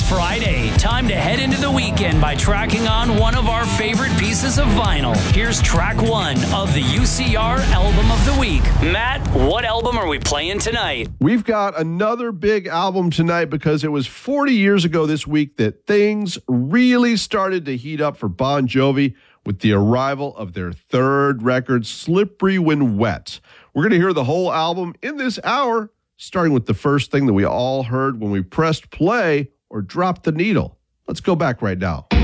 Friday. Time to head into the weekend by tracking on one of our favorite pieces of vinyl. Here's track 1 of the UCR Album of the Week. Matt, what album are we playing tonight? We've got another big album tonight because it was 40 years ago this week that things really started to heat up for Bon Jovi with the arrival of their third record, Slippery When Wet. We're going to hear the whole album in this hour, starting with the first thing that we all heard when we pressed play or dropped the needle. Let's go back right now.